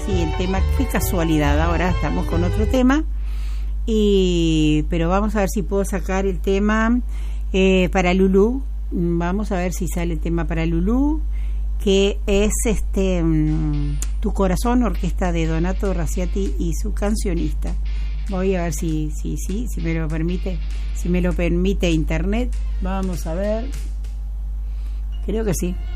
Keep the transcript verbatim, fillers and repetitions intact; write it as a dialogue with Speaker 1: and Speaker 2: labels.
Speaker 1: sí, el tema, qué casualidad, ahora estamos con otro tema, y pero vamos a ver si puedo sacar el tema eh, para Lulú, vamos a ver si sale el tema para Lulú, que es este um, Tu Corazón, orquesta de Donato Raciati y su cancionista. Voy a ver si, si, si, si me lo permite, si me lo permite internet, vamos a ver, creo que sí.